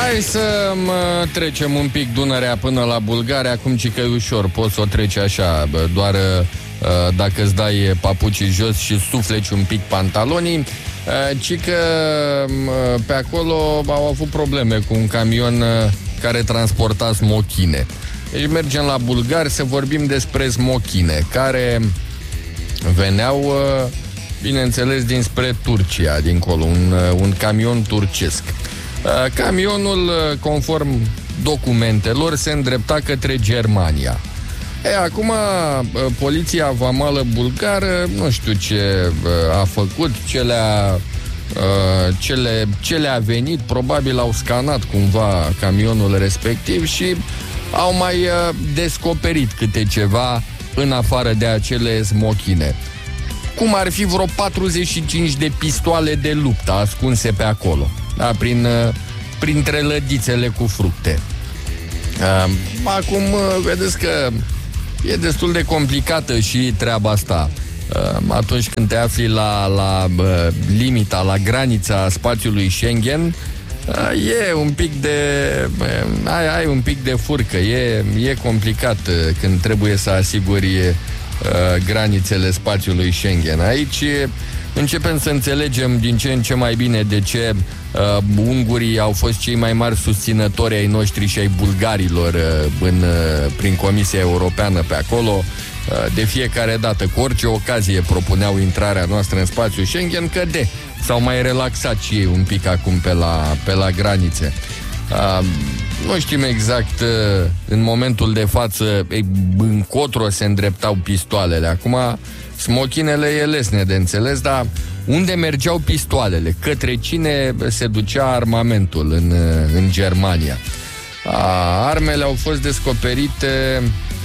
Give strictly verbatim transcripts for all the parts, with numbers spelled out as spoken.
Hai să mă trecem un pic Dunărea până la Bulgaria. Acum ci că e ușor, poți să o treci așa, doar uh, dacă îți dai papucii jos și sufleci un pic pantalonii. Uh, ci că uh, pe acolo au avut probleme cu un camion uh, care transporta smochine. Deci mergem la bulgari să vorbim despre smochine, care veneau, uh, bineînțeles, dinspre Turcia, dincolo, un, uh, un camion turcesc. Camionul, conform documentelor, se îndrepta către Germania. E, acum, poliția vamală bulgară, nu știu ce a făcut, ce le-a, ce le, ce le-a venit, probabil au scanat cumva camionul respectiv și au mai descoperit câte ceva în afară de acele smochine. Cum ar fi vreo patruzeci și cinci de pistoale de luptă ascunse pe acolo. Da, prin, printre lădițele cu fructe. Acum, vedeți că e destul de complicată și treaba asta. Atunci când te afli la, la limita, la granița spațiului Schengen, e un pic de... ai, ai un pic de furcă. E, e complicat când trebuie să asiguri granițele spațiului Schengen. Aici începem să înțelegem din ce în ce mai bine de ce uh, ungurii au fost cei mai mari susținători ai noștri și ai bulgarilor uh, în, uh, prin Comisia Europeană pe acolo. Uh, de fiecare dată, cu orice ocazie propuneau intrarea noastră în spațiul Schengen, că de s-au mai relaxat și ei un pic acum pe la, pe la granițe. Uh, nu știm exact uh, în momentul de față ei, încotro se îndreptau pistoalele. Acum smochinele e lesne de înțeles, dar unde mergeau pistoalele? Către cine se ducea armamentul în, în Germania? A, armele au fost descoperite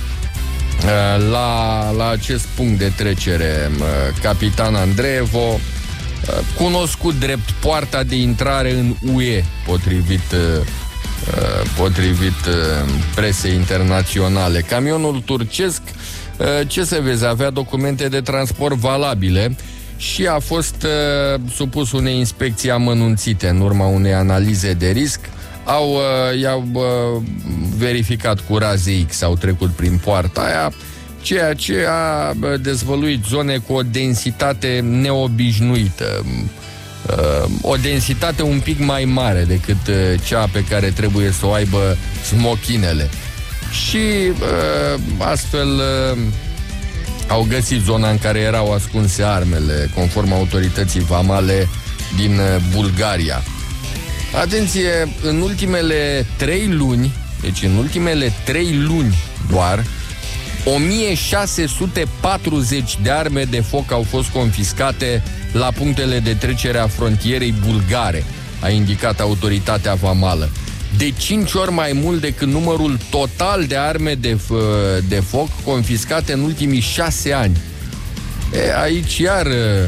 a, la, la acest punct de trecere. A, Capitan Andreevo, a, cunoscut drept poarta de intrare în U E, potrivit, a, potrivit a, presei internaționale. Camionul turcesc, ce să vezi, avea documente de transport valabile și a fost uh, supus unei inspecții amănunțite în urma unei analize de risc. Au, uh, i-au uh, verificat cu raze X, au trecut prin poarta aia, ceea ce a dezvăluit zone cu o densitate neobișnuită, uh, o densitate un pic mai mare decât uh, cea pe care trebuie să o aibă smochinele. Și uh, astfel uh, au găsit zona în care erau ascunse armele, conform autorității vamale din uh, Bulgaria. Atenție, în ultimele trei luni, deci în ultimele trei luni doar, o mie șase sute patruzeci de arme de foc au fost confiscate la punctele de trecere a frontierei bulgare, a indicat autoritatea vamală. De cinci ori mai mult decât numărul total de arme de, f- de foc confiscate în ultimii șase ani. E, aici iar,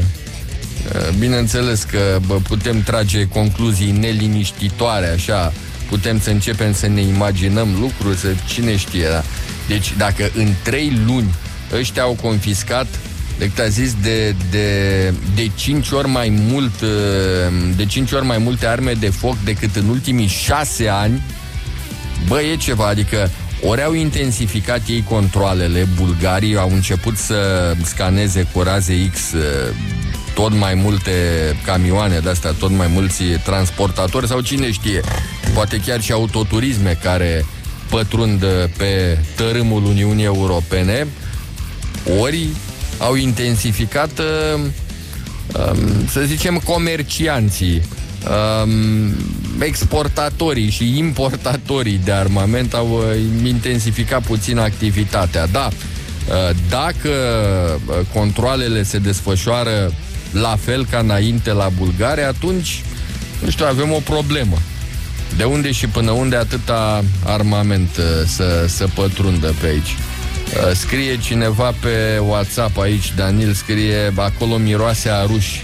bineînțeles că bă, putem trage concluzii neliniștitoare, așa, putem să începem să ne imaginăm lucruri, să cine știe, da? Deci dacă în trei luni ăștia au confiscat, decât a zis, de, de, de cinci ori mai mult, de cinci ori mai multe arme de foc decât în ultimii șase ani, bă, e ceva, adică ori au intensificat ei controalele, bulgarii au început să scaneze cu raze X tot mai multe camioane de-astea, tot mai mulți transportatori sau cine știe, poate chiar și autoturisme care pătrund pe tărâmul Uniunii Europene, ori au intensificat, să zicem, comercianții, exportatorii și importatorii de armament au intensificat puțin activitatea. Da, dacă controalele se desfășoară la fel ca înainte la Bulgaria, atunci, nu știu, avem o problemă. De unde și până unde atâta armament să, să pătrundă pe aici? Scrie cineva pe WhatsApp aici, Daniel scrie, acolo miroase a ruși.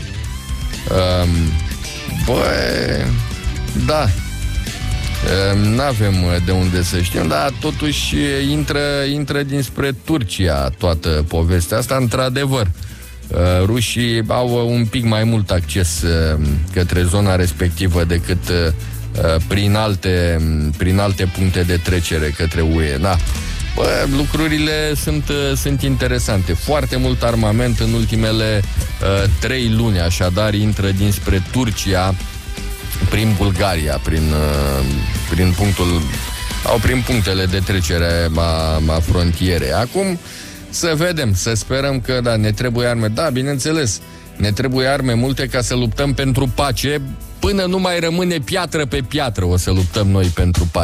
Băi, da, n-avem de unde să știm, dar totuși intră, intră dinspre Turcia toată povestea asta, într-adevăr. Rușii au un pic mai mult acces către zona respectivă decât prin alte, prin alte puncte de trecere către U E. Da. Bă, lucrurile sunt, sunt interesante. Foarte mult armament în ultimele uh, trei luni, așadar intră dinspre Turcia prin Bulgaria, prin, uh, prin punctul au prin punctele de trecere a, a frontierei. Acum să vedem, să sperăm că da, ne trebuie arme. Da, bineînțeles, ne trebuie arme multe ca să luptăm pentru pace. Până nu mai rămâne piatră pe piatră o să luptăm noi pentru pace.